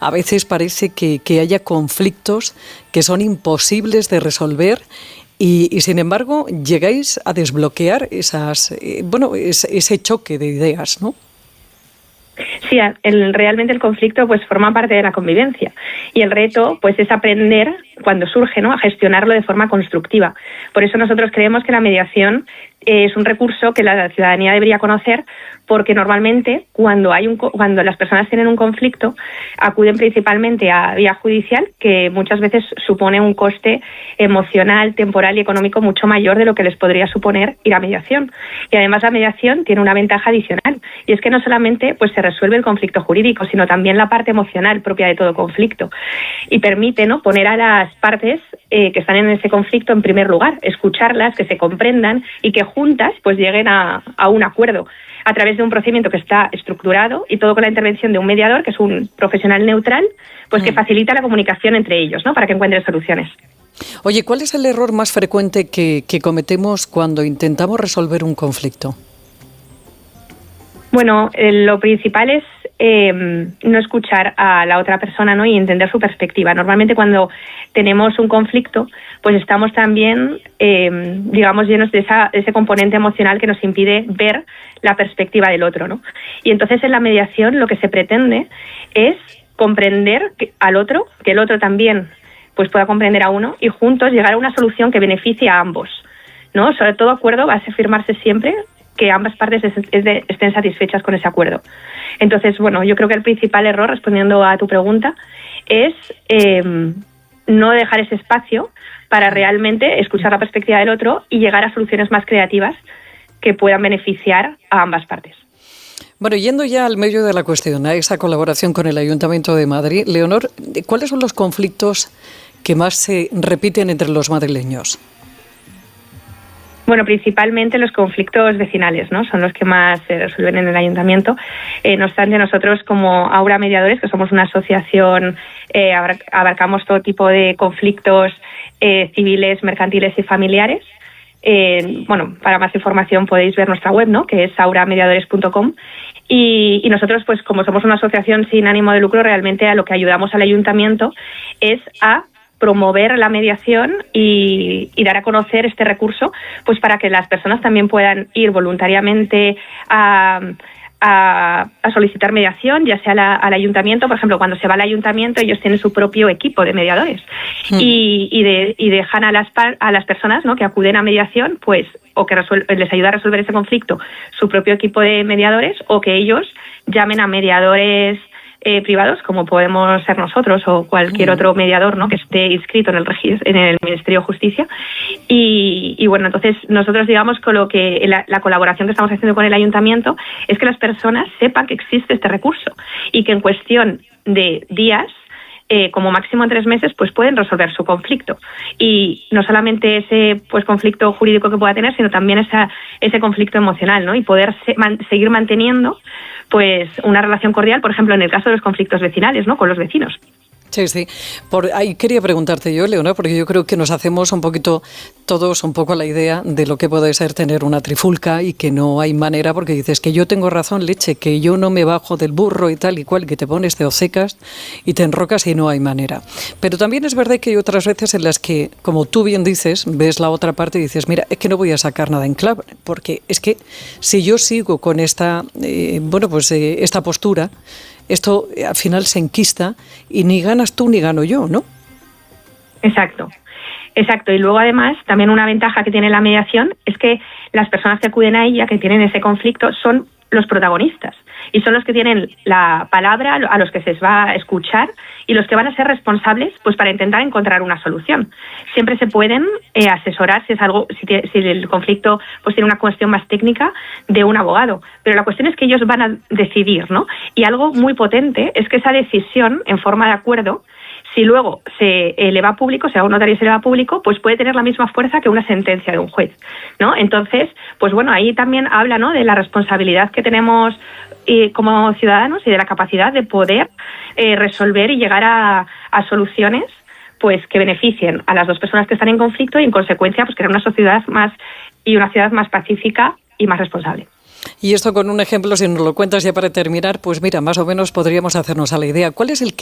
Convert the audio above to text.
a veces parece que haya conflictos que son imposibles de resolver y sin embargo llegáis a desbloquear ese choque de ideas, ¿no? Sí, realmente el conflicto pues forma parte de la convivencia y el reto pues es aprender cuando surge, ¿no?, a gestionarlo de forma constructiva. Por eso nosotros creemos que la mediación es un recurso que la ciudadanía debería conocer, porque normalmente cuando las personas tienen un conflicto acuden principalmente a vía judicial, que muchas veces supone un coste emocional, temporal y económico mucho mayor de lo que les podría suponer ir a mediación. Y además la mediación tiene una ventaja adicional, y es que no solamente pues se resuelve el conflicto jurídico, sino también la parte emocional propia de todo conflicto, y permite, ¿no?, poner a las partes que están en ese conflicto en primer lugar, escucharlas, que se comprendan y que juntas pues lleguen a un acuerdo a través de un procedimiento que está estructurado, y todo con la intervención de un mediador, que es un profesional neutral, pues que facilita la comunicación entre ellos, ¿no?, para que encuentren soluciones. Oye, ¿cuál es el error más frecuente que cometemos cuando intentamos resolver un conflicto? Bueno, lo principal es no escuchar a la otra persona, ¿no?, y entender su perspectiva. Normalmente cuando tenemos un conflicto, pues estamos también, digamos, llenos de ese componente emocional que nos impide ver la perspectiva del otro, ¿no? Y entonces en la mediación lo que se pretende es comprender al otro, que el otro también pues pueda comprender a uno, y juntos llegar a una solución que beneficie a ambos, ¿no? Sobre todo acuerdo va a firmarse siempre que ambas partes estén satisfechas con ese acuerdo. Entonces, bueno, yo creo que el principal error, respondiendo a tu pregunta, es no dejar ese espacio para realmente escuchar la perspectiva del otro y llegar a soluciones más creativas que puedan beneficiar a ambas partes. Bueno, yendo ya al medio de la cuestión, a esa colaboración con el Ayuntamiento de Madrid, Leonor, ¿cuáles son los conflictos que más se repiten entre los madrileños? Bueno, principalmente los conflictos vecinales, ¿no?, son los que más se resuelven en el ayuntamiento. No obstante, nosotros como Aura Mediadores, que somos una asociación, abarcamos todo tipo de conflictos civiles, mercantiles y familiares. Bueno, para más información podéis ver nuestra web, ¿no?, que es auramediadores.com. Y nosotros, pues como somos una asociación sin ánimo de lucro, realmente a lo que ayudamos al ayuntamiento es a promover la mediación y dar a conocer este recurso, pues para que las personas también puedan ir voluntariamente a solicitar mediación, ya sea al ayuntamiento. Por ejemplo, cuando se va al ayuntamiento, ellos tienen su propio equipo de mediadores y dejan a las personas, ¿no?, que acuden a mediación, pues o que les ayuda a resolver ese conflicto su propio equipo de mediadores, o que ellos llamen a mediadores privados, como podemos ser nosotros o cualquier otro mediador, ¿no?, que esté inscrito en el Ministerio de Justicia. Y bueno, entonces nosotros, digamos, con lo que la colaboración que estamos haciendo con el ayuntamiento es que las personas sepan que existe este recurso y que en cuestión de días, como máximo en 3 meses, pues pueden resolver su conflicto. Y no solamente ese pues conflicto jurídico que pueda tener, sino también ese conflicto emocional, ¿no?, y poder seguir manteniendo pues una relación cordial, por ejemplo, en el caso de los conflictos vecinales, ¿no?, con los vecinos. Sí, sí. Por ahí quería preguntarte yo, Leonor, porque yo creo que nos hacemos todos un poco la idea de lo que puede ser tener una trifulca y que no hay manera, porque dices que yo tengo razón, leche, que yo no me bajo del burro y tal y cual, que te pones, te obcecas y te enrocas y no hay manera. Pero también es verdad que hay otras veces en las que, como tú bien dices, ves la otra parte y dices, mira, es que no voy a sacar nada en claro, porque es que si yo sigo con esta postura, esto al final se enquista y ni ganas tú ni gano yo, ¿no? Exacto. Y luego, además, también una ventaja que tiene la mediación es que las personas que acuden a ella, que tienen ese conflicto, son los protagonistas y son los que tienen la palabra, a los que se les va a escuchar y los que van a ser responsables pues para intentar encontrar una solución. Siempre se pueden asesorar si el conflicto pues tiene una cuestión más técnica, de un abogado, pero la cuestión es que ellos van a decidir, ¿no? Y algo muy potente es que esa decisión en forma de acuerdo, si luego se eleva a público, si a un notario se eleva a público, pues puede tener la misma fuerza que una sentencia de un juez, ¿no? Entonces, pues bueno, ahí también habla, ¿no?, de la responsabilidad que tenemos como ciudadanos y de la capacidad de poder resolver y llegar a soluciones pues que beneficien a las dos personas que están en conflicto y en consecuencia pues crear una sociedad una ciudad más pacífica y más responsable. Y esto con un ejemplo, si nos lo cuentas ya para terminar, pues mira, más o menos podríamos hacernos a la idea. ¿Cuál es el